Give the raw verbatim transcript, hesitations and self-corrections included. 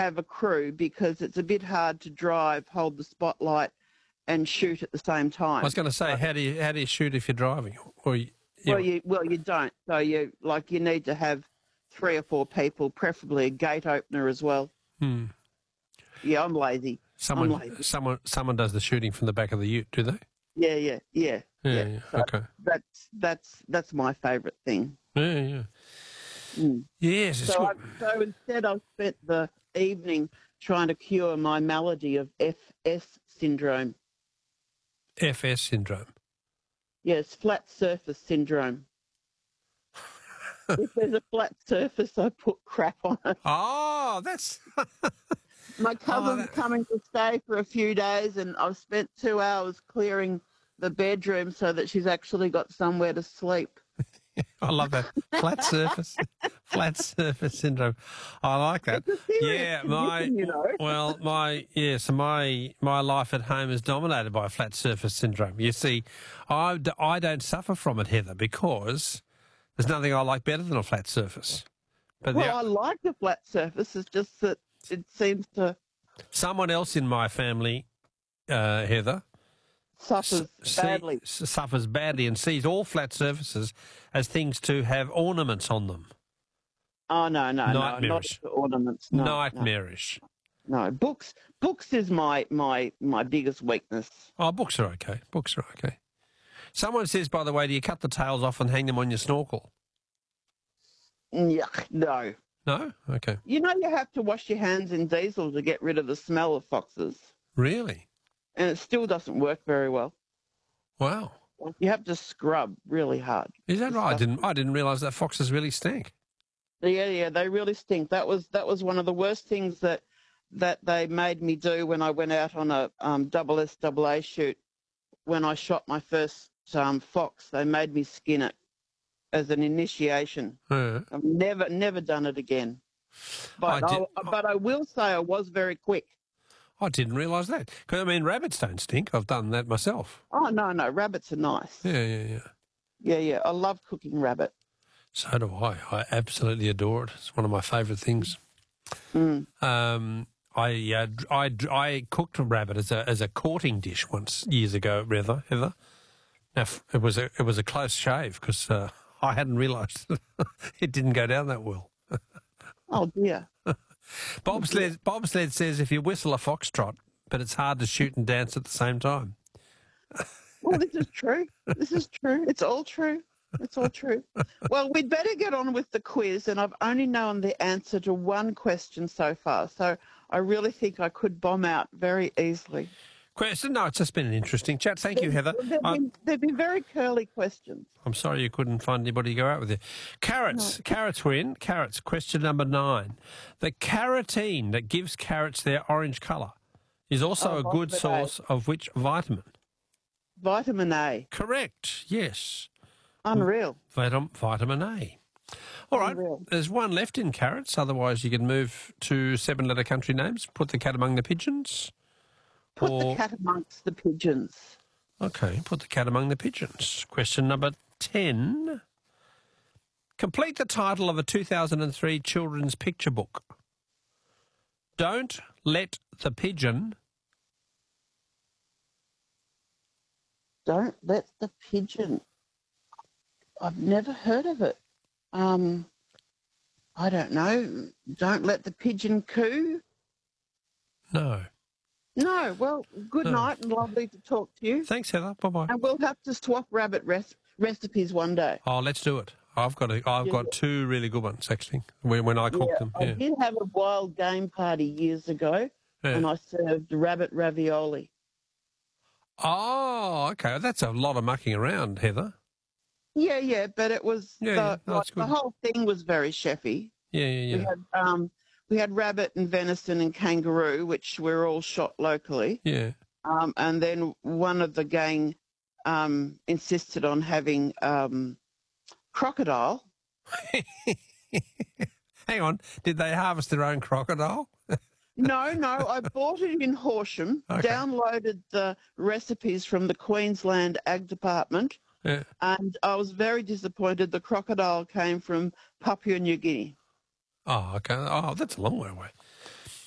have a crew because it's a bit hard to drive, hold the spotlight, and shoot at the same time. I was going to say, how do you how do you shoot if you're driving? Or you, you Well, know. you well you don't. So you like you need to have three or four people, preferably a gate opener as well. Hmm. Yeah, I'm lazy. Someone, I'm lazy. someone, someone does the shooting from the back of the ute, do they? Yeah, yeah, yeah, Yeah, yeah. yeah. So Okay. That's that's that's my favourite thing. Yeah, yeah. Mm. Yes, it's So, I, good. so instead, I've spent the evening trying to cure my malady of F S syndrome. F S syndrome. Yes, flat surface syndrome. If there's a flat surface, I put crap on it. Oh, that's... My cousin's that- coming to stay for a few days, and I've spent two hours clearing the bedroom so that she's actually got somewhere to sleep. I love that. Flat surface. Flat surface syndrome. I like that. It's a serious Yeah, my... condition, you know. Well, my... Yeah, so my, my life at home is dominated by flat surface syndrome. You see, I, d- I don't suffer from it, Heather, because there's nothing I like better than a flat surface. But Well, the, I like a flat surface. It's just that it seems to someone else in my family, uh, Heather, suffer see- badly. s- suffers badly and sees all flat surfaces as things to have ornaments on them. Oh, no, no, no, not Nightmarish. the ornaments. No, no. Nightmarish. No, books. Books is my my my biggest weakness. Oh, books are okay. Books are okay. Someone says, by the way, do you cut the tails off and hang them on your snorkel? Yuck, no. No? Okay. You know you have to wash your hands in diesel to get rid of the smell of foxes, Really? and it still doesn't work very well. Wow. You have to scrub really hard. Is that The right? I stuff- didn't. I didn't realise that foxes really stink. Yeah, yeah, they really stink. That was that was one of the worst things that that they made me do when I went out on a um, double S double A shoot. When I shot my first um, fox, they made me skin it as an initiation. Yeah. I've never never done it again. But I I did- but I will say I was very quick. I didn't realise that. 'Cause, I mean, rabbits don't stink. I've done that myself. Oh no, no, rabbits are nice. Yeah, yeah, yeah. Yeah, yeah. I love cooking rabbit. So do I. I absolutely adore it. It's one of my favourite things. Mm. Um, I, uh, I, I cooked a rabbit as a as a courting dish once years ago, rather, Heather. Now, f- it was a it was a close shave because uh, I hadn't realised it didn't go down that well. Oh dear. Bobsled Bobsled says if you whistle a foxtrot, but it's hard to shoot and dance at the same time. Well, this is true. This is true. It's all true. It's all true. Well, we'd better get on with the quiz, and I've only known the answer to one question so far, so I really think I could bomb out very easily. Question? No, it's just been an interesting chat. Thank you, Heather. They've I'm, been, they've been very curly questions. I'm sorry you couldn't find anybody to go out with you. Carrots. Carrots were in. Carrots. Question number nine. The carotene that gives carrots their orange colour is also Oh, a good vitamin A. source of which vitamin? Vitamin A. Correct. Yes. Unreal. Vitam- vitamin A. All right. Unreal. There's one left in carrots. Otherwise, you can move to seven-letter country names. Put the cat among the pigeons. Put or- the cat amongst the pigeons. Okay, put the cat among the pigeons. Question number ten. Complete the title of a two thousand three children's picture book. Don't let the pigeon... Don't let the pigeon. I've never heard of it. Um, I don't know. Don't let the pigeon coo. No. No. Well, good No. night and lovely to talk to you. Thanks, Heather. Bye-bye. And we'll have to swap rabbit res- recipes one day. Oh, let's do it. I've got a, I've Yeah. got two really good ones, actually, when, when I cooked Yeah, them. I Yeah. did have a wild game party years ago, Yeah. and I served rabbit ravioli. Oh, okay. That's a lot of mucking around, Heather. Yeah, yeah, but it was Yeah, the, yeah, no, like, that's the good. whole thing was very chefy. Yeah, yeah, We yeah. had um, we had rabbit and venison and kangaroo, which were all shot locally. Yeah. Um, and then one of the gang um, insisted on having um, crocodile. Hang on. Did they harvest their own crocodile? No, no, I bought it in Horsham, Okay. downloaded the recipes from the Queensland Ag Department, Yeah. and I was very disappointed. The crocodile came from Papua New Guinea. Oh, okay. Oh, that's a long way away.